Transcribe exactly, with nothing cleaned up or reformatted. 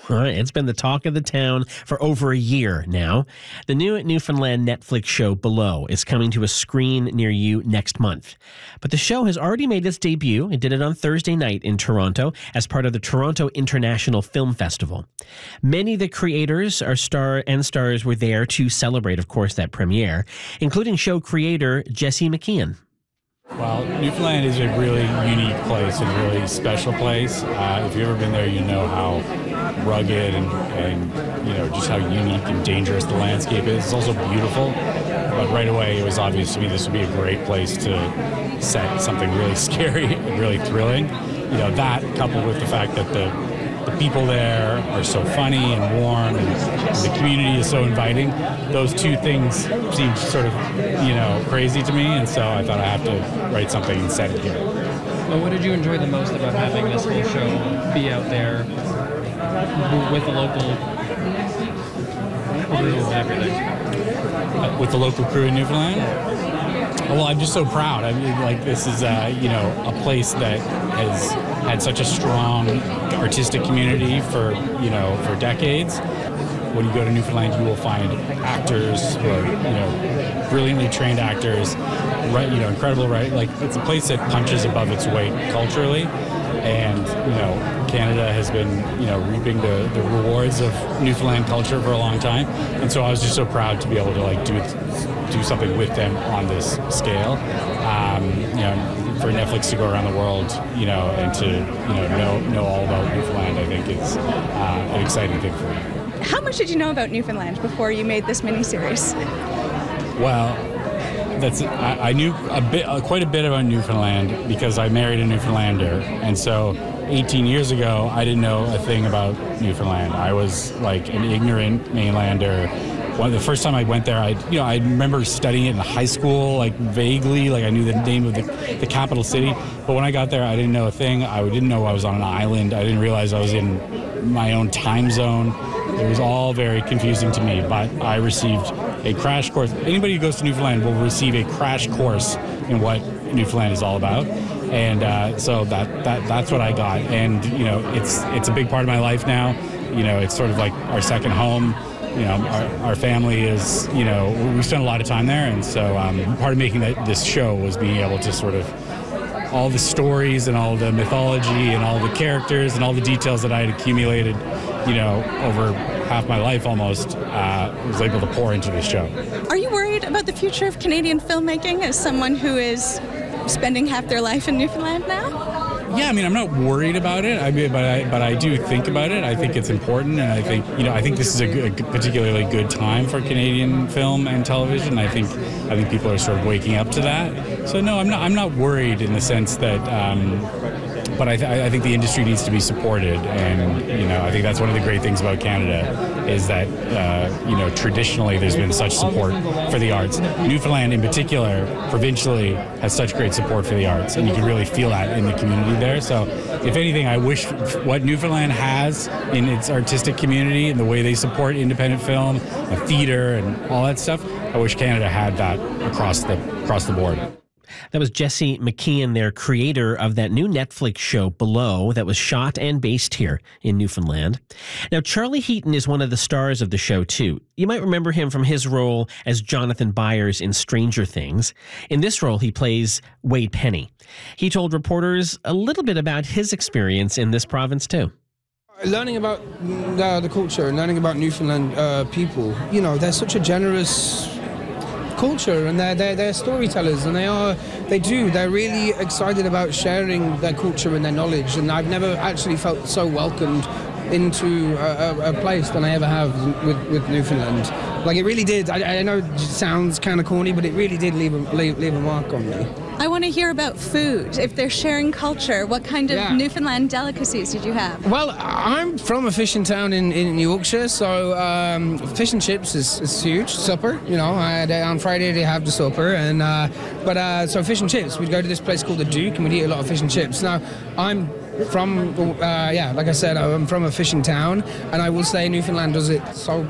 All right, it's been the talk of the town for over a year now. The new Newfoundland Netflix show Below is coming to a screen near you next month. But the show has already made its debut. It did it on Thursday night in Toronto as part of the Toronto International Film Festival. Many of the creators are star and stars were there to celebrate, of course, that premiere, including show creator Jesse McKeon. Well, Newfoundland is a really unique place and a really special place. Uh, if you've ever been there, you know how rugged and, and you know just how unique and dangerous the landscape is. It's also beautiful, but right away it was obvious to me this would be a great place to set something really scary and really thrilling. You know, that coupled with the fact that the The people there are so funny and warm, and the community is so inviting. Those two things seem sort of, you know, crazy to me, and so I thought I have to write something and set it here. Well, what did you enjoy the most about having this whole show be out there with the local crew and everything? Uh, with the local crew in Newfoundland? Well, I'm just so proud. I mean, like, this is, uh, you know, a place that has had such a strong artistic community for, you know, for decades. When you go to Newfoundland, you will find actors who are, you know, brilliantly trained actors, right? You know, incredible, right? Like, it's a place that punches above its weight culturally, and you know, Canada has been, you know, reaping the, the rewards of Newfoundland culture for a long time, and so I was just so proud to be able to like do do something with them on this scale. Um, you know, for Netflix to go around the world, you know, and to you know know know all about Newfoundland, I think is uh, an exciting thing for me. How much did you know about Newfoundland before you made this miniseries? Well, that's I, I knew a bit, uh, quite a bit about Newfoundland because I married a Newfoundlander, and so eighteen years ago, I didn't know a thing about Newfoundland. I was like an ignorant mainlander. One, the first time I went there, I you know I remember studying it in high school, like vaguely, like I knew the name of the, the capital city. But when I got there, I didn't know a thing. I didn't know I was on an island. I didn't realize I was in my own time zone. It was all very confusing to me. But I received a crash course. Anybody who goes to Newfoundland will receive a crash course in what Newfoundland is all about. And uh, so that, that that's what I got. And you know, it's it's a big part of my life now. You know, it's sort of like our second home. You know, our, our family is, you know, we spend a lot of time there, and so um, part of making that, this show was being able to sort of, all the stories and all the mythology and all the characters and all the details that I had accumulated, you know, over half my life almost, uh, was able to pour into this show. Are you worried about the future of Canadian filmmaking as someone who is spending half their life in Newfoundland now? Yeah, I mean, I'm not worried about it. I mean, but I but I do think about it. I think it's important, and I think you know, I think this is a, good, a particularly good time for Canadian film and television. I think I think people are sort of waking up to that. So no, I'm not I'm not worried in the sense that. Um, But I, th- I think the industry needs to be supported, and you know I think that's one of the great things about Canada is that uh, you know traditionally there's been such support for the arts. Newfoundland, in particular, provincially, has such great support for the arts, and you can really feel that in the community there. So, if anything, I wish what Newfoundland has in its artistic community and the way they support independent film, and theater, and all that stuff, I wish Canada had that across the across the board. That was Jesse McKeon, their creator of that new Netflix show Below that was shot and based here in Newfoundland. Now, Charlie Heaton is one of the stars of the show, too. You might remember him from his role as Jonathan Byers in Stranger Things. In this role, he plays Wade Penny. He told reporters a little bit about his experience in this province, too. Learning about uh, the culture and learning about Newfoundland uh, people, you know, they're such a generous culture, and they're, they're they're storytellers, and they are they do they're really excited about sharing their culture and their knowledge, and I've never actually felt so welcomed into a, a, a place than I ever have with, with Newfoundland. Like, it really did. I, I know it sounds kind of corny, but it really did leave a, leave, leave a mark on me. I want to hear about food. If they're sharing culture, what kind of Yeah. Newfoundland delicacies did you have? Well, I'm from a fishing town in, in Yorkshire, so um, fish and chips is, is huge. Supper, you know, I, they, on Friday they have the supper, and uh, but uh, so fish and chips. We'd go to this place called the Duke, and we'd eat a lot of fish and chips. Now, I'm from, uh, yeah, like I said, I'm from a fishing town, and I will say Newfoundland does it so